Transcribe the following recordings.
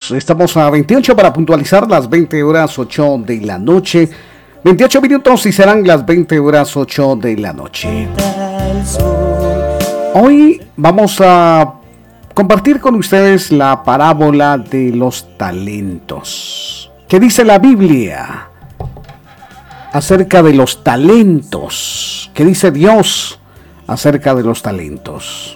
minutos. Estamos a 28 para puntualizar las 20 horas 8 de la noche. 28 minutos y serán las 20 horas 8 de la noche. Hoy vamos a compartir con ustedes la parábola de los talentos. ¿Qué dice la Biblia acerca de los talentos? ¿Qué dice Dios acerca de los talentos?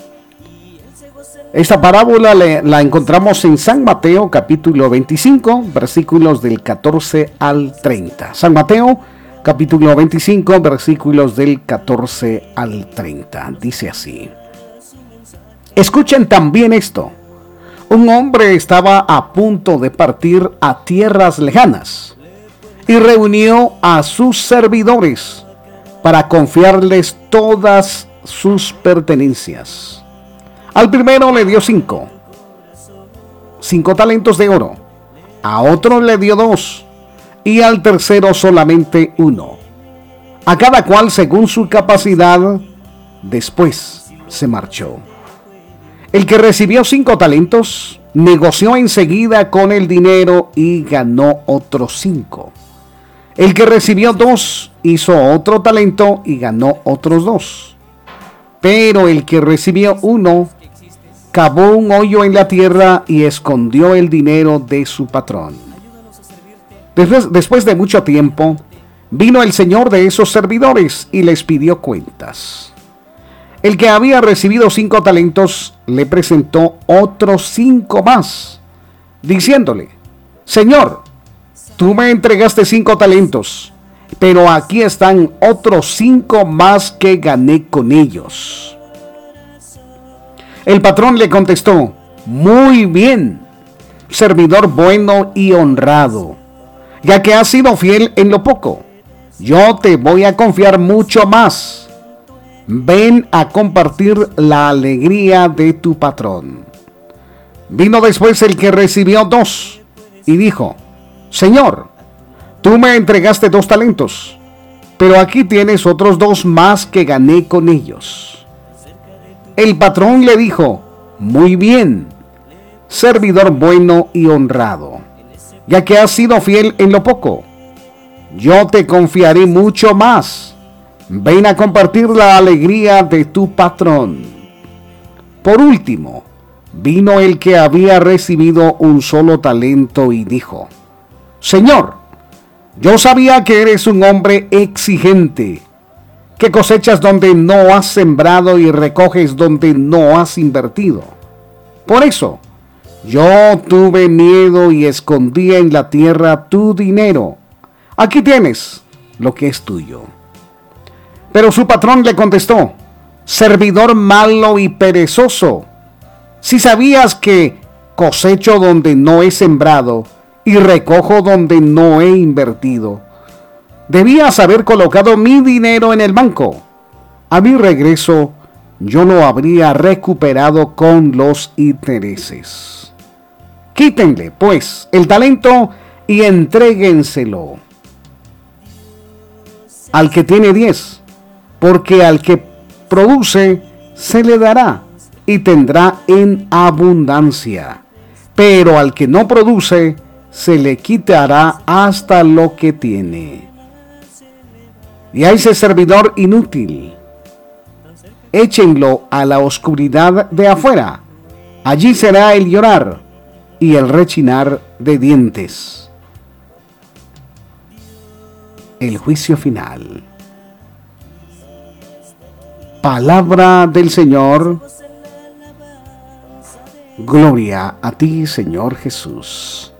Esta parábola la encontramos en San Mateo capítulo 25, versículos del 14 al 30. San Mateo capítulo 25, versículos del 14 al 30. Dice así: Escuchen también esto. Un hombre estaba a punto de partir a tierras lejanas y reunió a sus servidores para confiarles todas sus pertenencias. Al primero le dio 5 talentos de oro, a otro le dio 2 y al tercero solamente 1, a cada cual según su capacidad. Después se marchó. El que recibió 5 talentos negoció enseguida con el dinero y ganó otros 5. El que recibió 2 hizo otro talento y ganó otros 2. Pero el que recibió 1 cavó un hoyo en la tierra y escondió el dinero de su patrón. Después de mucho tiempo, vino el señor de esos servidores y les pidió cuentas. El que había recibido 5 talentos le presentó otros 5 más, diciéndole: Señor, tú me entregaste 5 talentos, pero aquí están otros 5 más que gané con ellos. El patrón le contestó: Muy bien, servidor bueno y honrado, ya que has sido fiel en lo poco, yo te voy a confiar mucho más. Ven a compartir la alegría de tu patrón. Vino después el que recibió 2 y dijo: Señor, tú me entregaste 2 talentos, pero aquí tienes otros 2 más que gané con ellos. El patrón le dijo: Muy bien, servidor bueno y honrado, ya que has sido fiel en lo poco, yo te confiaré mucho más. Ven a compartir la alegría de tu patrón. Por último, vino el que había recibido un solo talento y dijo: Señor, yo sabía que eres un hombre exigente, que cosechas donde no has sembrado y recoges donde no has invertido. Por eso, yo tuve miedo y escondí en la tierra tu dinero. Aquí tienes lo que es tuyo. Pero su patrón le contestó: Servidor malo y perezoso, si sabías que cosecho donde no he sembrado y recojo donde no he invertido, debías haber colocado mi dinero en el banco. A mi regreso, yo lo habría recuperado con los intereses. Quítenle, pues, el talento y entréguenselo al que tiene 10, porque al que produce se le dará y tendrá en abundancia, pero al que no produce se le quitará hasta lo que tiene. Y a ese servidor inútil, échenlo a la oscuridad de afuera. Allí será el llorar y el rechinar de dientes. El juicio final. Palabra del Señor. Gloria a ti, Señor Jesús.